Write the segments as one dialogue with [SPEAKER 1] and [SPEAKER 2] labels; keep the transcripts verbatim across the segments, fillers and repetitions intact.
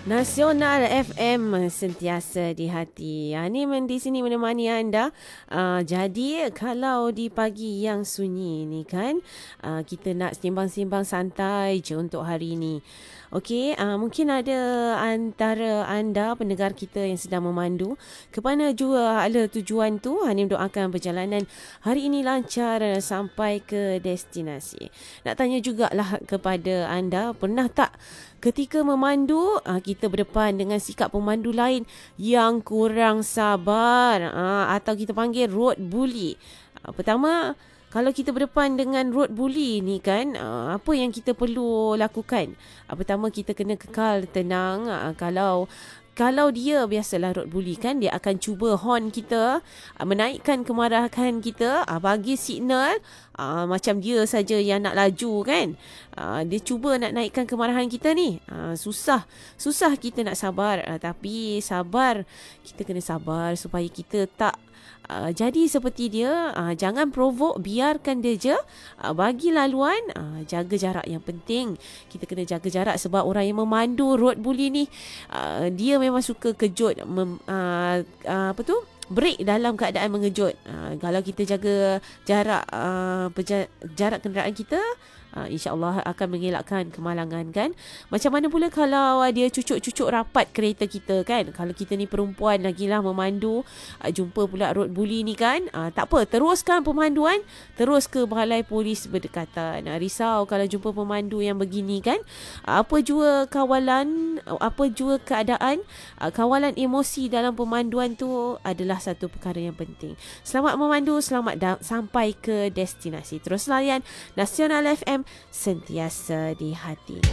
[SPEAKER 1] Nasional F M sentiasa di hati. Ha, ni di sini menemani anda. Uh, jadi kalau di pagi yang sunyi ni kan, uh, kita nak sembang-sembang santai je untuk hari ni. Okey, uh, mungkin ada antara anda pendengar kita yang sedang memandu ke mana jua ala tujuan tu. Hani mendoakan perjalanan hari ini lancar sampai ke destinasi. Nak tanya jugalah kepada anda, pernah tak ketika memandu uh, kita berdepan dengan sikap pemandu lain yang kurang sabar, uh, atau kita panggil road bully? Uh, pertama, kalau kita berdepan dengan road bully ni kan, uh, apa yang kita perlu lakukan? Uh, pertama, kita kena kekal tenang. Uh, kalau Kalau dia, biasalah road bully kan, dia akan cuba horn kita, uh, menaikkan kemarahan kita, uh, bagi signal, uh, macam dia saja yang nak laju kan. Uh, dia cuba nak naikkan kemarahan kita ni. Uh, susah. Susah kita nak sabar. Uh, tapi sabar, kita kena sabar supaya kita tak Uh, jadi seperti dia. uh, Jangan provoke, biarkan dia je, uh, bagi laluan. uh, Jaga jarak yang penting. Kita kena jaga jarak sebab orang yang memandu road bully ni, uh, dia memang suka kejut, mem, uh, uh, Apa tu break dalam keadaan mengejut. uh, Kalau kita jaga jarak, uh, perja- Jarak kenderaan kita, Uh, InsyaAllah akan mengelakkan kemalangan kan. Macam mana pula kalau uh, dia cucuk-cucuk rapat kereta kita kan. Kalau kita ni perempuan lagilah memandu, uh, jumpa pula road bully ni kan, uh, tak apa, teruskan pemanduan, terus ke balai polis berdekatan. uh, Risau kalau jumpa pemandu yang begini kan. uh, Apa jua kawalan, uh, apa jua keadaan, uh, kawalan emosi dalam pemanduan tu adalah satu perkara yang penting. Selamat memandu, selamat da- sampai ke destinasi. Terus layan Nasional F M, sentiasa di hati.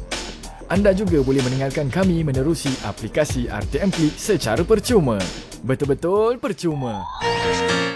[SPEAKER 2] Anda juga boleh mendengarkan kami menerusi aplikasi R T M Klik secara percuma. Betul-betul percuma.